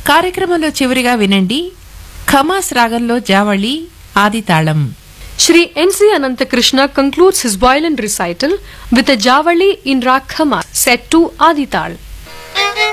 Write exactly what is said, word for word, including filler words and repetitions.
కార్యక్రమంలో చివరిగా వినండి ఖమాస్ రాగంలో Javali ఆదితాళం. Shri N C Anantakrishna concludes his violin recital with a Javali in Rag Khamas set to Adital.